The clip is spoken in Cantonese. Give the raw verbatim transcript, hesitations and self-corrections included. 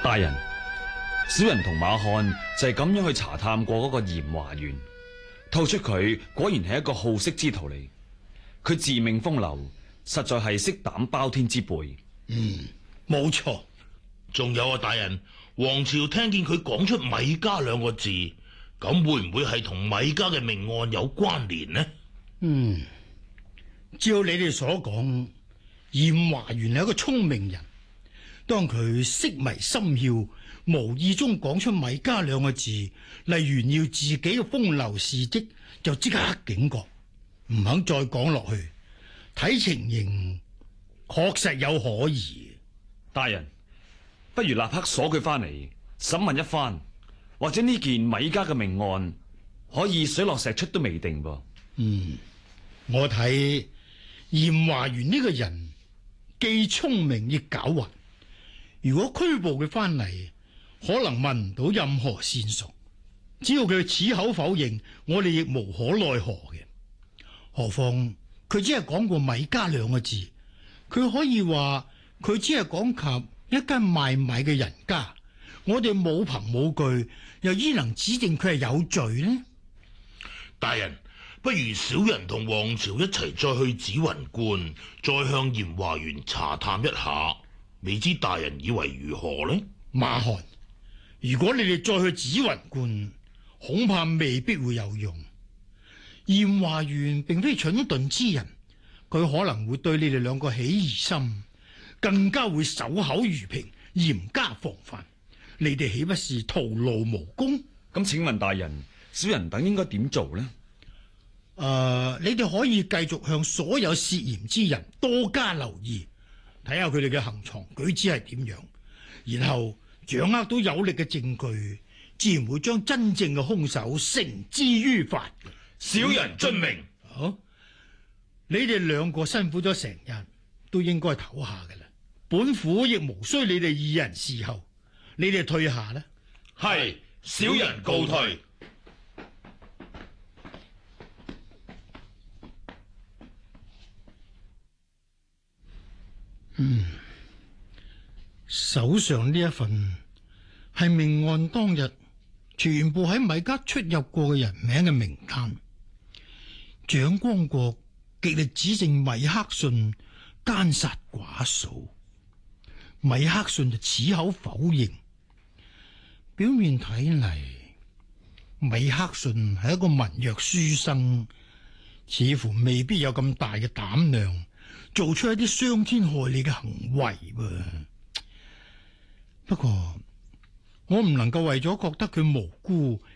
大人，小人同馬漢就係咁樣去查探過嗰個嚴華園，透出佢果然係一個好色之徒嚟。佢自命風流，實在係色膽包天之輩。 嗯，冇錯。 仲有啊，大人，王朝聽見佢講出米家兩個字，咁會唔會係同米家嘅命案有關聯呢？ 嗯，照你哋所講，嚴華園係一個聰明人。當佢色迷心竅，無意中講出米家兩個字嚟炫耀自己嘅風流事跡，就即刻警覺，唔肯再講落去。睇情形，確實有可疑。 大人，不如立刻鎖佢翻嚟審問一番，或者呢件米家嘅命案可以水落石出都未定噃。 嗯，我睇嚴華園呢個人既聰明亦狡猾。如果拘捕佢翻嚟，可能問唔到任何線索。只要佢矢口否認，我哋亦無可奈何嘅。何況佢只係講過米家兩個字，佢可以話佢只係講及一間賣米嘅人家。我哋冇憑冇據，又焉能指定佢係有罪呢？ 大人，不如小人同王朝一齊再去紫雲觀，再向嚴華園查探一下。未知大人以為如何呢？ 馬漢，如果你哋再去紫雲觀，恐怕未必會有用。嚴華園並非蠢鈍之人，佢可能會對你哋兩個起疑心，更加會守口如瓶，嚴加防範。你哋豈不是徒勞無功？ 咁請問大人，小人等應該點做呢？ 誒、呃，你哋可以繼續向所有涉嫌之人多加留意，睇下佢哋嘅行藏舉止係點樣，然後掌握到有力嘅證據，自然會將真正嘅兇手繩之於法。 小人遵命。 好、哦，你哋兩個辛苦咗成日，都應該唞下噶啦。本府亦無需你哋二人侍候，你哋退下啦。 係，小人告退。 嗯，手上呢一份係命案當日全部喺米家出入過嘅人名嘅名單。蔣光國極力指證米克遜姦殺寡嫂，米克遜就矢口否認。表面睇嚟，米克遜係一個文弱書生，似乎未必有咁大嘅膽量做出一啲傷天害理嘅行為噃。不過我唔能夠為咗覺得佢無辜